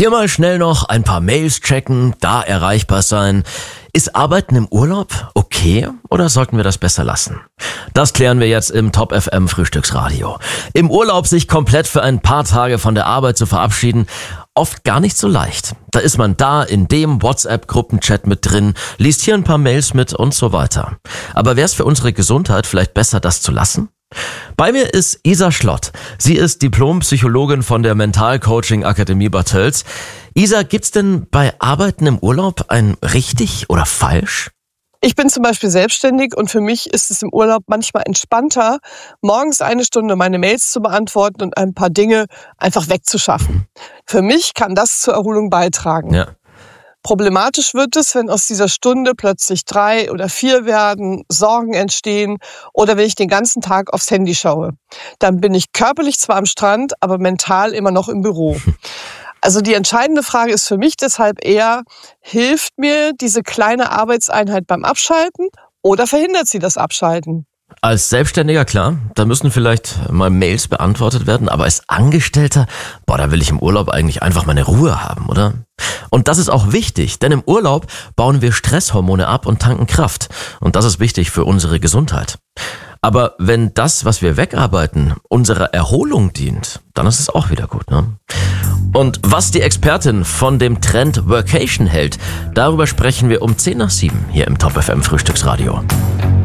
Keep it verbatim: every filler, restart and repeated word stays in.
Hier mal schnell noch ein paar Mails checken, da erreichbar sein. Ist Arbeiten im Urlaub okay oder sollten wir das besser lassen? Das klären wir jetzt im Top F M Frühstücksradio. Im Urlaub sich komplett für ein paar Tage von der Arbeit zu verabschieden, oft gar nicht so leicht. Da ist man da in dem WhatsApp-Gruppenchat mit drin, liest hier ein paar Mails mit und so weiter. Aber wäre es für unsere Gesundheit vielleicht besser, das zu lassen? Bei mir ist Isa Schlott. Sie ist Diplompsychologin von der Mentalcoaching-Akademie Bad Tölz. Isa, gibt's denn bei Arbeiten im Urlaub ein richtig oder falsch? Ich bin zum Beispiel selbstständig und für mich ist es im Urlaub manchmal entspannter, morgens eine Stunde meine Mails zu beantworten und ein paar Dinge einfach wegzuschaffen. Für mich kann das zur Erholung beitragen. Ja. Problematisch wird es, wenn aus dieser Stunde plötzlich drei oder vier werden, Sorgen entstehen oder wenn ich den ganzen Tag aufs Handy schaue. Dann bin ich körperlich zwar am Strand, aber mental immer noch im Büro. Also die entscheidende Frage ist für mich deshalb eher, hilft mir diese kleine Arbeitseinheit beim Abschalten oder verhindert sie das Abschalten? Als Selbstständiger, klar, da müssen vielleicht mal Mails beantwortet werden, aber als Angestellter, boah, da will ich im Urlaub eigentlich einfach meine Ruhe haben, oder? Und das ist auch wichtig, denn im Urlaub bauen wir Stresshormone ab und tanken Kraft. Und das ist wichtig für unsere Gesundheit. Aber wenn das, was wir wegarbeiten, unserer Erholung dient, dann ist es auch wieder gut, ne? Und was die Expertin von dem Trend Workation hält, darüber sprechen wir um zehn nach sieben hier im Top F M Frühstücksradio.